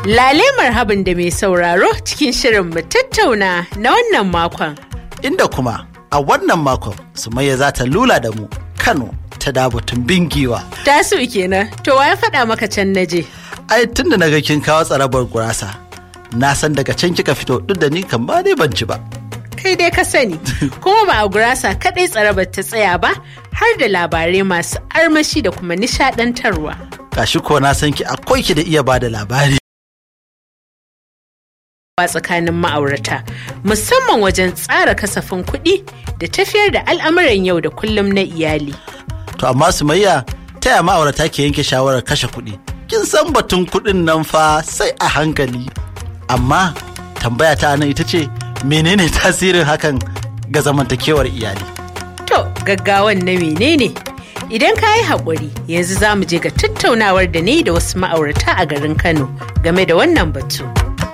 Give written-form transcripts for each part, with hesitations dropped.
Lale marhaban da mai sauraro cikin shirin mu tattauna na wannan makon. Inda kuma a wannan makon Sumayya za ta lula da mu Kano ta dabutun bingiwa. Tasu kenan, to wa ya faɗa maka can naje? Ai tun da naga kin kawo tsarabar gurasa, na san daga can kika fito duk da ni kan ba dai ban ci ba. Kai dai ka sani, kuma ba a gurasa kaɗai tsarabar ta tsaya ba, har da labarai masu armashi da kuma nishaɗantarwa. Gashi ko na san ki akwai ki da iya bada labari. Tsakanin ma'aurata musamman wajen tsara kasafin kuɗi da tafiyar da al'amuran yau da kullum na iyali. To amma Sumayya, ta yaya ma'aurata ke yanke shawarar kashe kuɗi? Kin san batun kuɗin nan fa sai a hankali. Amma tambaya ta nan ita ce menene tasirin hakan ga zamantakewar iyali? To gaggawan na menene? Idan ka yi haƙuri yanzu za mu je ga tattaunawar da ni da wasu ma'aurata a garin Kano game da wannan batu.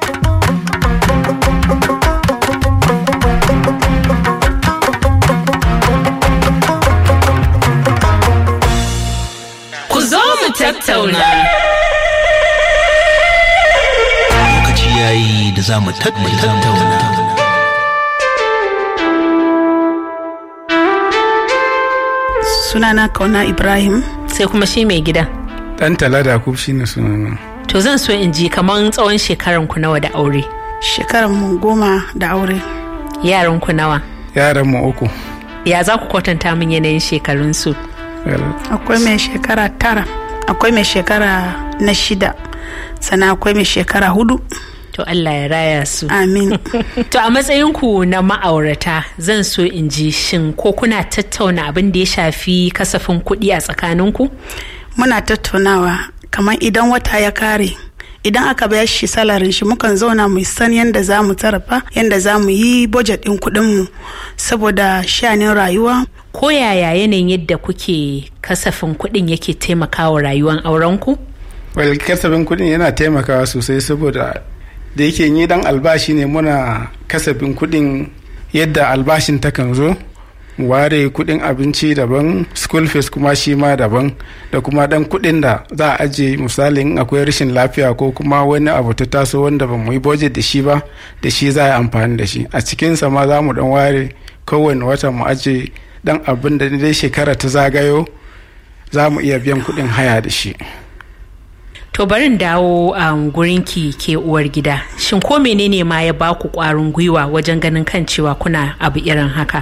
Tattauna. Lokaci yayi da za mu tattauna. Sunana Kauna Ibrahim. Sai kuma shi mai gida. Dan Talada Kub shi ne sunana. To zan so in ji kaman tsawon shekaran ku nawa da aure? Shekaran mu 10 da aure. Yaran ku nawa? Yaran mu 3. Ya za ku kwatanta min yanayin shekarun su? Akwai mai shekara 9. Akwai mai shekara na 6, sannan akwai mai shekara 4. To Allah ya raya su. Amin. To a matsayinku na ma'aurata zan so in ji shin ko kuna tattauna abin da ya shafi kasafin kuɗi a tsakaninku? Muna tattaunawa kamar idan wata ya kare. Idan aka bayar shi salarin shi mukan zauna mu san yadda za mu tarafa, yadda za mu yi budget ɗin kuɗinmu saboda shanin rayuwa. Ko yaya yanayin yadda kuke kasafin kuɗin yake taimakawa rayuwar aurenku? Well, kasafin kuɗin yana taimakawa sosai saboda da yake yi dan albashi ne muna kasafin kuɗin yadda albashin takan zo. Mu ware kuɗin abinci daban, school fees kuma shi ma daban, da kuma dan kuɗin da za a ajiye misali in akwai rashin lafiya ko kuma wani abu ta taso wanda ba mu yi budget da shi ba, da shi za a yi amfani da shi. A cikinsa ma za mu dan ware kowane wata mu ajiye dan abin da dai shekara ta zagayo za mu iya biyan kuɗin haya da shi. To barin dawo a gurinki ke uwar gida, shin ko menene ma ya baku ƙwarin gwiwa wajen ganin kan cewa kuna abu irin haka?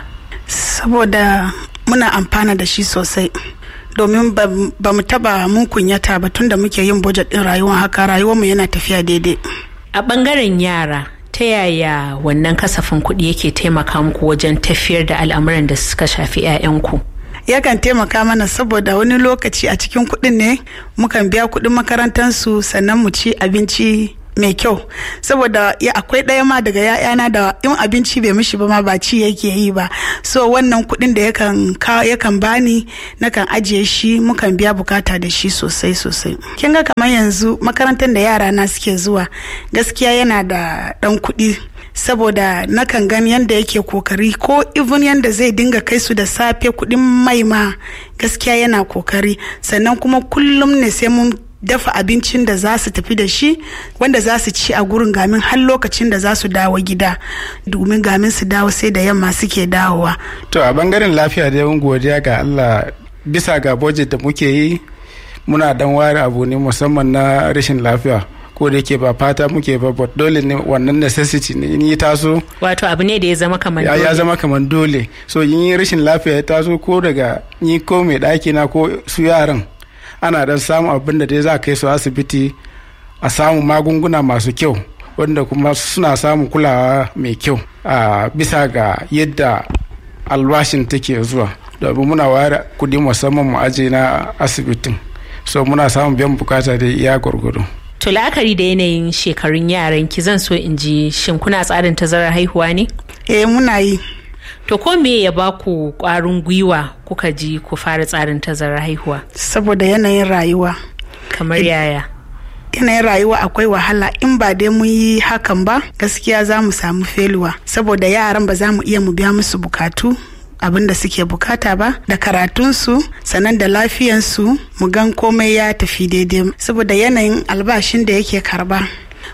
Saboda muna amfana da shi sosai, domin ba mu taba mun kunyata ba tun da muke yin budget din rayuwar haka, rayuwarmu yana tafiya daidai. A bangaren yara, ta yaya wannan kasafin kuɗi yake taimaka muku wajen tafiyar da al'amuran da suka shafi 'ya'yanku? Yakan taimaka mana saboda wani lokaci a cikin kuɗin ne mukan biya kuɗin makarantarsu sannan mu ci abinci mai kyau, saboda akwai ɗaya ma daga ya'yana da in abinci bai mishi ba ma ba ci yake yi ba, so wannan kuɗin da yakan bani nakan ajiye shi, mukan biya bukata da shi sosai. Kin ga kamar yanzu makarantar da yara na suke zuwa gaskiya yana da ɗan kuɗi, saboda nakan gani yanda yake kokari, ko even yanda zai dinga kai su da safe kuɗin mai ma gaskiya yana kokari, sannan kuma kullum ne sai mun dafa abincin da za su tafi da shi wanda za su ci a gurin gamin har lokacin da za su dawo gida, domin gamin su dawo sai da yamma suke dawowa. To a bangaren lafiya da yawan godiya ga Allah, bisa ga budget da muke yi muna dan ware abu ne musamman na rashin lafiya, ko da yake ba fata muke ba, but dole ne wannan necessity ne in yi taso. Wato abu ne da ya zama kamar dole. Ya zama kamar dole. So in yi rashin lafiya ya taso, ko daga ni ko mai ɗaki na ko su yaran, ana dan samun abin da dai za a kai su asibiti a samu magunguna masu kyau wanda kuma suna samun kulawa mai kyau a bisa ga yadda albashin take zuwa, domin muna ware kudi musamman mu aje na asibitin, so muna samun biyan bukata da iya gwargwado. To la'akari da yanayin shekarun yaran ki, zan so in ji shin kuna tsarin tazarar haihuwa ne? Muna yi. To ko me ya ba ku ƙwarin gwiwa kuka ji ku fara tsarin tazarar haihuwa? Saboda yanayin rayuwa. Kamar yaya? Yanayin rayuwa akwai wahala, in ba dai mun yi hakan ba gaskiya za mu samu feluwa, saboda yaran ba za mu iya mu biya musu bukatu abin da suke bukata ba, da karatunsu sannan da lafiyansu mu gan komai ya tafi daidai, saboda yanayin albashin da yake karba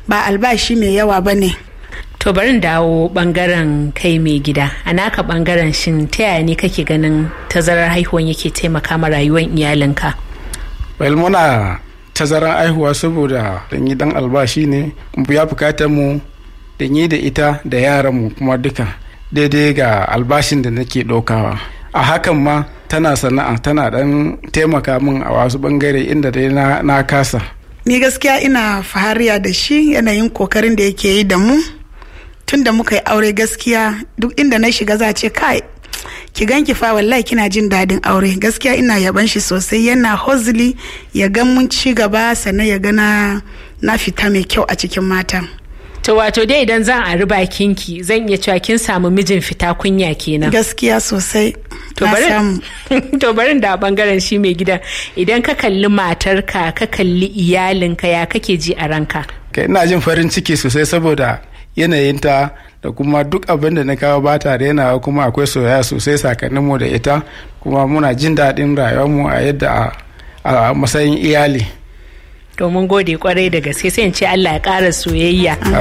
ba albashi mai yawa ba ne. To bari dawo bangaren kai mai gida, a naka bangaren shin ta yaya ne kake ganin tazarar haihuwan yake taimaka ma rayuwar iyalinka? Well, muna tazarar haihuwa saboda danyi dan albashi ne, ya bukatar mu da ni da ita da yaran mu kuma duka daidai ga albashin da nake ɗaukawa. A hakan ma tana sana'a, tana dan taimaka min a wasu bangare inda dai na kasa. Ni gaskiya ina fahariya da shi, yanayin kokarin da yake yi da mu tun da muka yi aure. Gaskiya duk inda na shiga za ce kai ki ganki fa wallahi kina jin dadin aure. Gaskiya ina yaban shi sosai, yana hozli ya ga mun ci gaba sannan ya ga na fita mai kyau a cikin mata. To wato dai idan zan ari bakinki zan iya cewa kin samu mijin fita kunya kenan. Gaskiya sosai. To barin da bangaren shi mai gidan, idan ka kalli matarka ka kalli iyalinka ya kake ji a ranka? Ina jin farin ciki sosai saboda yanayinta da kuma duk abin da na kawo ba tare yana, kuma akwai soyayya sosai tsakaninmu da ita, kuma muna jin daɗin rayuwarmu a yadda a matsayin iyali. To mun gode kwarai da gaske, sai in ce Allah ya ƙara soyayya.